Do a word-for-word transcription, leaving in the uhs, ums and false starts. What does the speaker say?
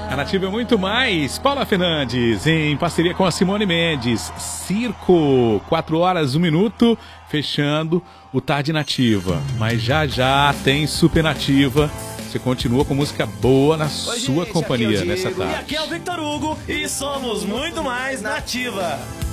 A Nativa é muito mais. Paula Fernandes, em parceria com a Simone Mendes. Circo, quatro horas, um minuto, fechando o Tarde Nativa. Mas já já tem Super Nativa. Você continua com música boa na Oi, sua gente, companhia aqui é nessa tarde. E aqui é o Victor Hugo e somos muito mais Nativa.